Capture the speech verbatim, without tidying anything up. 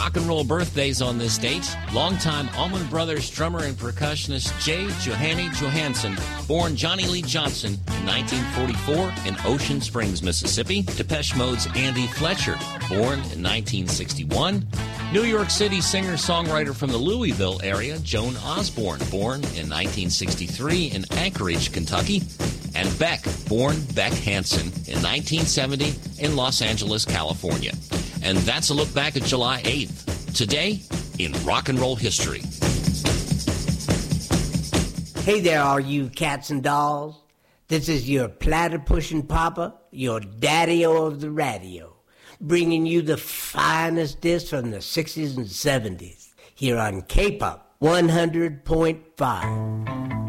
rock and roll birthdays on this date. Longtime Allman Brothers drummer and percussionist Jay Johanny Johansson, born Johnny Lee Johnson in nineteen forty-four in Ocean Springs, Mississippi. Depeche Mode's Andy Fletcher, born in nineteen sixty-one. New York City singer-songwriter from the Louisville area, Joan Osborne, born in nineteen sixty-three in Anchorage, Kentucky. And Beck, born Beck Hansen in nineteen seventy in Los Angeles, California. And that's a look back at July eighth. Today, in rock and roll history. Hey there, all you cats and dolls. This is your platter-pushing papa, your daddy-o of the radio, bringing you the finest discs from the sixties and seventies here on K-Pop one hundred point five.